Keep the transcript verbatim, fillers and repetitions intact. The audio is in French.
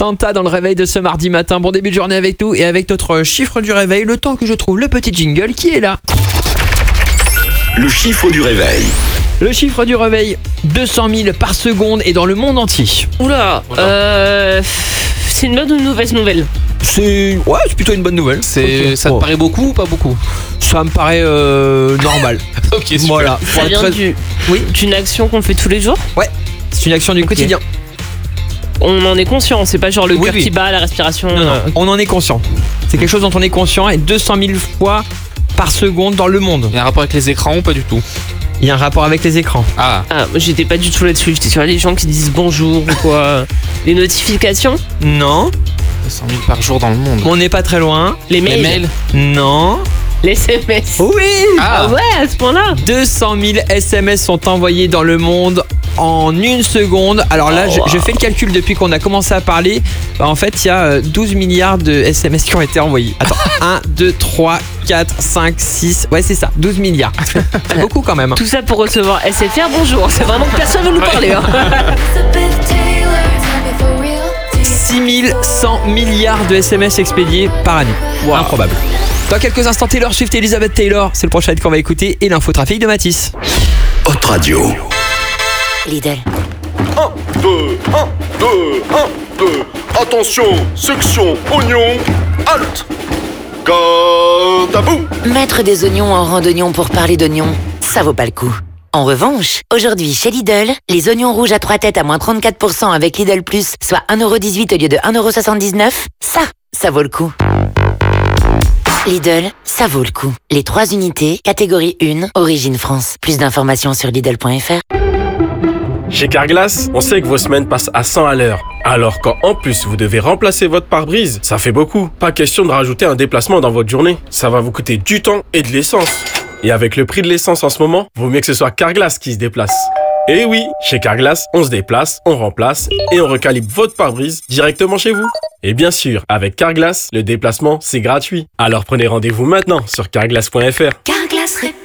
Santa dans le réveil de ce mardi matin. Bon début de journée avec nous et avec notre chiffre du réveil. Le temps que je trouve le petit jingle qui est là. Le chiffre du réveil. Le chiffre du réveil, deux cent mille par seconde et dans le monde entier. Oula, euh, c'est une bonne ou une mauvaise nouvelle? C'est ouais, c'est plutôt une bonne nouvelle. C'est, okay. Ça te oh. paraît beaucoup ou pas beaucoup? Ça me paraît euh, normal. Ok, super. Voilà. Ça vient très... du, oui. d'une action qu'on fait tous les jours? Ouais, c'est une action du okay. quotidien. On en est conscient, c'est pas genre le oui, cœur oui. qui bat, la respiration. Non, non, on en est conscient. C'est quelque chose dont on est conscient et deux cent mille fois par seconde dans le monde. Il y a un rapport avec les écrans ou pas du tout? Il y a un rapport avec les écrans. Ah, Ah, moi, j'étais pas du tout là-dessus, j'étais sur les gens qui disent bonjour ou quoi. Les notifications? Non, deux cent mille par jour dans le monde. on n'est pas très loin. Les mails? Les mails? Non. Les S M S? Oui. Ah ouais, à ce point-là? deux cent mille S M S sont envoyés dans le monde en une seconde. Alors là, Oh, je, wow. je fais le calcul depuis qu'on a commencé à parler. Bah, en fait, il y a douze milliards de S M S qui ont été envoyés. Attends, un, deux, trois, quatre, cinq, six. Ouais, c'est ça, douze milliards. C'est beaucoup quand même. Tout ça pour recevoir S F R, bonjour. C'est vraiment que personne veut nous parler. Hein. six mille cent milliards de S M S expédiés par année. Wow. Improbable. Dans quelques instants, Taylor Swift et Elizabeth Taylor, c'est le prochain qu'on va écouter. Et l'infotrafic de Mathis. Hot Radio. Lidl. un, deux, un, deux, un, deux. Attention, section oignon, halte. Garde à vous. Mettre des oignons en rang d'oignons pour parler d'oignons, ça vaut pas le coup. En revanche, aujourd'hui chez Lidl, les oignons rouges à trois têtes à moins trente-quatre pour cent avec Lidl Plus, soit un euro dix-huit au lieu de un euro soixante-dix-neuf, ça, ça vaut le coup. Lidl, ça vaut le coup. Les trois unités, catégorie un, origine France. Plus d'informations sur Lidl point F R. Chez Carglass, on sait que vos semaines passent à cent à l'heure. Alors quand en plus vous devez remplacer votre pare-brise, ça fait beaucoup. Pas question de rajouter un déplacement dans votre journée. Ça va vous coûter du temps et de l'essence. Et avec le prix de l'essence en ce moment, vaut mieux que ce soit Carglass qui se déplace. Et oui, chez Carglass, on se déplace, on remplace et on recalibre votre pare-brise directement chez vous. Et bien sûr, avec Carglass, le déplacement, c'est gratuit. Alors prenez rendez-vous maintenant sur carglass point F R. Carglass